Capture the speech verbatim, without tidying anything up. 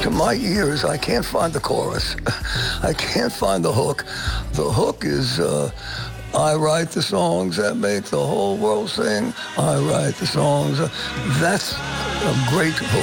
to my ears, I can't find the chorus. I can't find the hook. The hook is, uh, I write the songs that make the whole world sing. I write the songs. That's a great hook.